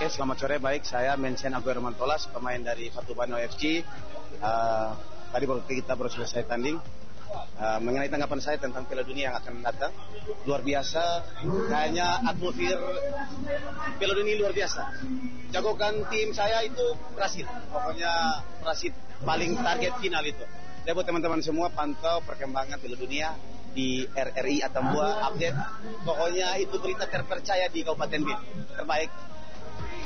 Oke, selamat sore. Baik, saya Mensen Aguero Mantolas, pemain dari Fatubano FC. Tadi kita baru selesai tanding. Mengenai tanggapan saya tentang Piala Dunia yang akan datang, luar biasa. Kayaknya atmosfer Piala Dunia luar biasa. Jagokan tim saya itu Brasil. Pokoknya Brasil paling target final itu. Jadi buat teman-teman semua pantau perkembangan Piala Dunia di RRI Atambua update. Pokoknya itu berita terpercaya di Kabupaten Bin. Terbaik.